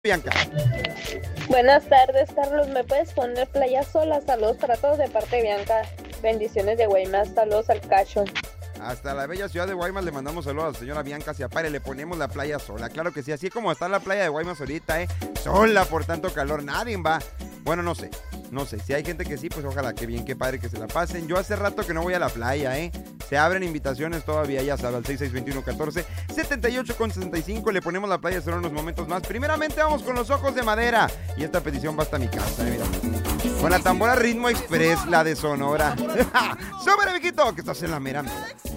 Bianca. Buenas tardes, Carlos. ¿Me puedes poner Playa Sola? Saludos para todos de parte de Bianca. Bendiciones de Guaymas. Saludos al Cacho. Hasta la bella ciudad de Guaymas le mandamos saludos a la señora Bianca Ciapare. Le ponemos la Playa Sola. Claro que sí, así como está la playa de Guaymas ahorita, sola por tanto calor. Nadie va. Bueno, no sé. Si hay gente que sí, pues ojalá, que bien, qué padre que se la pasen. Yo hace rato que no voy a la playa, Se abren invitaciones todavía, ya sabe, al 6621-14-78-65. Le ponemos la Playa Sola en unos momentos más. Primeramente vamos con Los Ojos de Madera. Y esta petición va hasta mi casa, mira. Con la tambora Ritmo Express, la de Sonora. ¡Súbele, mijito! Que estás en la mera mera.